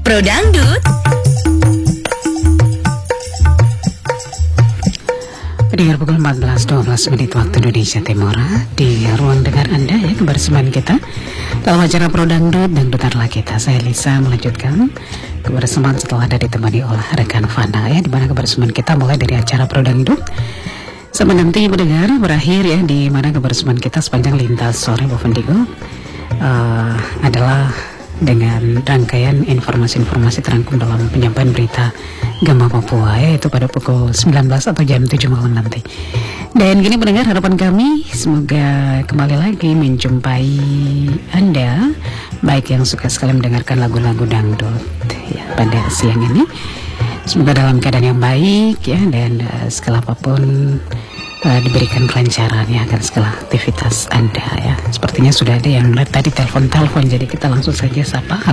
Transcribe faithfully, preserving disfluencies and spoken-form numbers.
Pro Dangdut. Pendengar pukul empat belas dua belas menit waktu Indonesia Timur, di ruang dengar Anda ya, kebersamaan kita dalam acara Pro Dangdut, Dangdutarlah Kita. Saya Lisa melanjutkan kebersamaan setelah ada ditemani oleh rekan Fana ya, di mana kebersamaan kita mulai dari acara Pro Dangdut sampai nanti mendengar berakhir ya, di mana kebersamaan kita sepanjang lintas sore Bovendigo uh, adalah dengan rangkaian informasi-informasi terangkum dalam penyampaian berita Gema Papua, yaitu pada pukul sembilan belas atau jam tujuh malam nanti. Dan gini pendengar, harapan kami semoga kembali lagi menjumpai Anda, baik yang suka sekali mendengarkan lagu-lagu dangdut ya, pada siang ini. Semoga dalam keadaan yang baik ya, dan uh, segala apapun Uh, diberikan kelancaran ya akan segala aktivitas Anda ya. Sepertinya sudah ada yang tadi telepon-telepon, jadi kita langsung saja sapa.